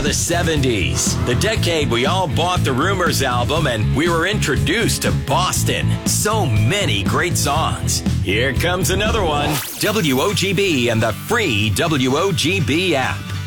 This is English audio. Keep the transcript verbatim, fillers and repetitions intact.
the seventies, the decade we all bought the Rumors album and we were introduced to Boston. So many great songs. Here comes another one. W O G B and the free W O G B app.